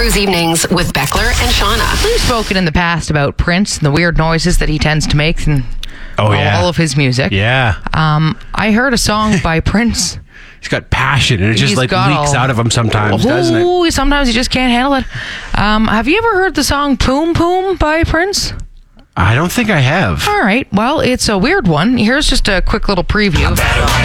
Cruise Evenings with Beckler and Shauna. We've spoken in the past about Prince and the weird noises that he tends to make and all of his music. Yeah. I heard a song by Prince. He's got passion, and it just leaks out of him sometimes, doesn't it? Sometimes he just can't handle it. Have you ever heard the song Poom Poom by Prince? I don't think I have. All right. Well, it's a weird one. Here's just a quick little preview.